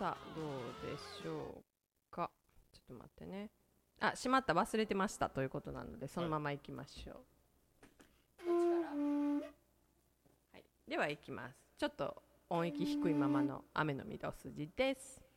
さあどうでしょうか。ちょっと待ってね。あ、しまった、忘れてましたということなので、そのまま行きましょう。どっちから？はい、では行きます。ちょっと音域低いままの雨の御堂筋です。